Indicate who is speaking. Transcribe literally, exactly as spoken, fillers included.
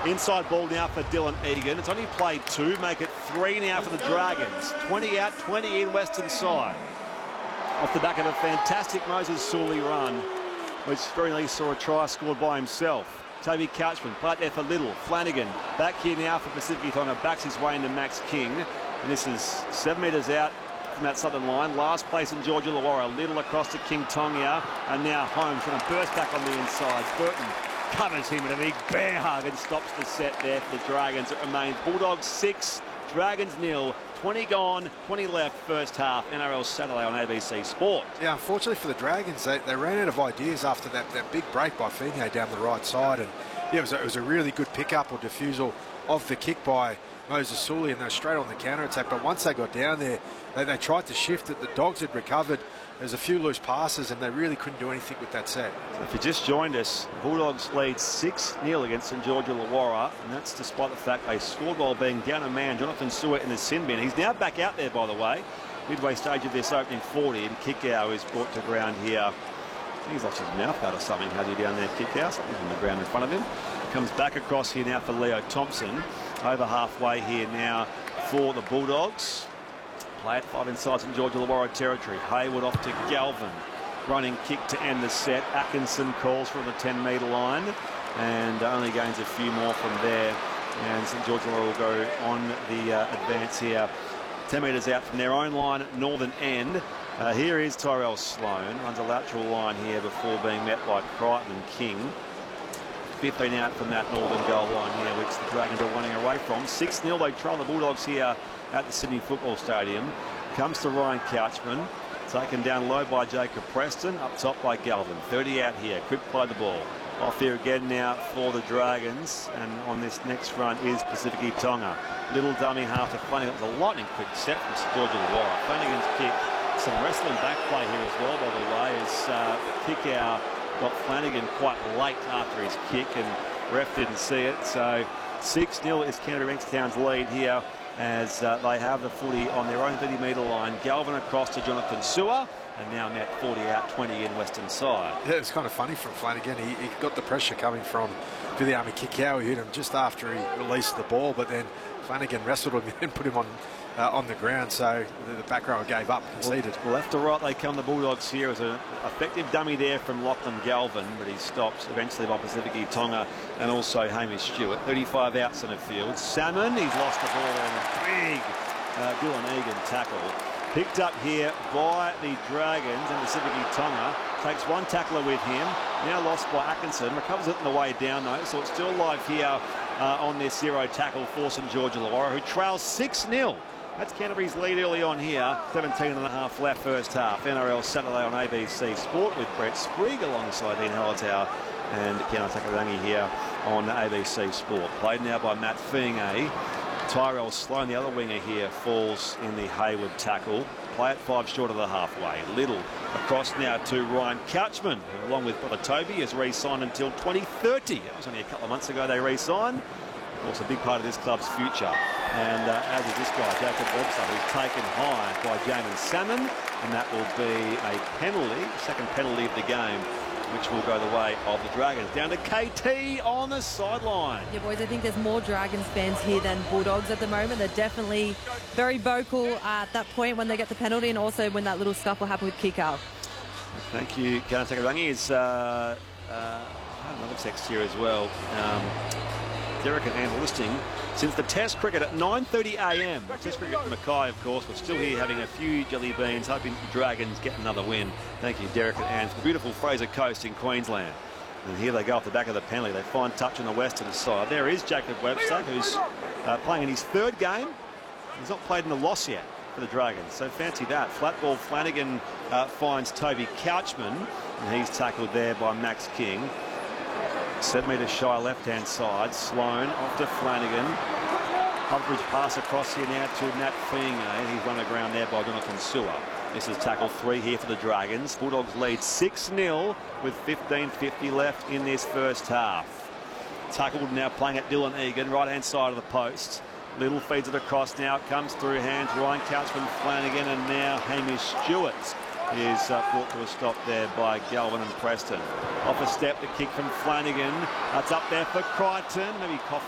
Speaker 1: Inside ball now for Dylan Egan. It's only played two, make it three now for the Dragons. twenty out, twenty in western side. Off the back of a fantastic Moses Sully run, which very nearly saw a try scored by himself. Toby Couchman, played there for Little. Flanagan, back here now for Pacific Tonga, backs his way into Max King. And this is seven metres out from that southern line. Last place in Georgia Illawarra. Little across to King Tonga, and now Holmes going to burst back on the inside. Burton covers him with a big bear hug and stops the set there for the Dragons. It remains Bulldogs six, Dragons nil. twenty gone, twenty left, first half. N R L Saturday on A B C Sport.
Speaker 2: Yeah, unfortunately for the Dragons, they, they ran out of ideas after that, that big break by Fine down the right side. And yeah, it was, a, it was a really good pickup or defusal of the kick by Moses Sully, and they're straight on the counter-attack. But once they got down there, they, they tried to shift it. The Dogs had recovered. There's a few loose passes, and they really couldn't do anything with that set.
Speaker 1: So if you just joined us, the Bulldogs lead six nil against St George Illawarra, and that's despite the fact they scored while being down a man, Jonathan Stewart, in the sin bin. He's now back out there, by the way, midway stage of this opening forty, and Kikau is brought to ground here. He's lost his mouth guard or something, has he, down there, Kikau? Something on the ground in front of him. Comes back across here now for Leo Thompson. Over halfway here now for the Bulldogs. Play at five inside St George Illawarra territory. Hayward off to Galvin. Running kick to end the set. Atkinson calls from the ten metre line and only gains a few more from there. And St George Illawarra will go on the uh, advance here. ten metres out from their own line at northern end. Uh, here is Tyrell Sloan. Runs a lateral line here before being met by Crichton and King. fifteen out from that northern goal line here, which the Dragons are running away from. six nil, they trail the Bulldogs here at the Sydney Football Stadium. Comes to Ryan Couchman, taken down low by Jacob Preston, up top by Galvin. thirty out here, Quick play the ball. Off here again now for the Dragons, and on this next run is Pacific Tonga. Little dummy half to Flanagan. It was a lightning quick set from St George Illawarra. Flanagan's kick, some wrestling back play here as well, by the way, as uh, Kikau got Flanagan quite late after his kick, and ref didn't see it. So six nil is Canterbury Bankstown's lead here, as uh, they have the footy on their own thirty metre line. Galvin across to Jonathan Sewer, and now net forty out, twenty in western side. Yeah,
Speaker 2: it was kind of funny from Flanagan. He, he got the pressure coming from Viliami Kikau. He hit him just after he released the ball, but then Flanagan wrestled him and put him on uh, on the ground, so the, the back row gave up, conceded.
Speaker 1: Well, left to right they come, the Bulldogs here. As an effective dummy there from Lachlan Galvin, but he stopped eventually by Pacific Tonga and also Hamish Stewart. thirty-five out centre field. Salmon, he's lost the ball on a big uh, Dylan Egan tackle. Picked up here by the Dragons, and Pacific Tonga takes one tackler with him. Now lost by Atkinson. Recovers it on the way down though, so it's still live here uh, on this zero tackle for St George Illawarra, who trails six nil. That's Canterbury's lead early on here. seventeen and a half left first half. N R L Saturday on A B C Sport with Brett Sprigg alongside Ian Hallertau and Keanu Takarangi here on A B C Sport. Played now by Matt Fiinge. Tyrell Sloan, the other winger here, falls in the Hayward tackle. Play at five short of the halfway. Little across now to Ryan Couchman, who along with brother Toby is re-signed until twenty thirty. That was only a couple of months ago they re-signed. Of course, a big part of this club's future. And uh, as is this guy, Jacob Webster, who's taken high by Jamin Salmon, and that will be a penalty, second penalty of the game, which will go the way of the Dragons. Down to K T on the sideline.
Speaker 3: Yeah, boys, I think there's more Dragons fans here than Bulldogs at the moment. They're definitely very vocal at that point when they get the penalty, and also when that little scuffle happened with Kikau.
Speaker 1: Thank you, Keanu Takarangi. Is uh, uh, I have another text here as well. Um, Derek and Ann listing. Since the Test cricket at nine thirty a m Test cricket at Mackay, of course. We're still here having a few jelly beans, hoping the Dragons get another win. Thank you, Derek and Ann, for the beautiful Fraser Coast in Queensland. And here they go off the back of the penalty. They find touch on the western side. There is Jacob Webster, who's uh, playing in his third game. He's not played in the loss yet for the Dragons, so fancy that. Flat ball, Flanagan uh, finds Toby Couchman, and he's tackled there by Max King. Seven metres shy left-hand side. Sloan off to Flanagan. Coverage pass across here now to Nat Fiinge. He's run aground there by Jonathan Sewer. This is tackle three here for the Dragons. Bulldogs lead six nil with fifteen fifty left in this first half. Tackled now playing at Dylan Egan, right-hand side of the post. Little feeds it across now. It comes through hands. Ryan Couchman, Flanagan, and now Hamish Stewart is uh, brought to a stop there by Galvin and Preston. Off a step, the kick from Flanagan. That's up there for Crichton. Maybe coughed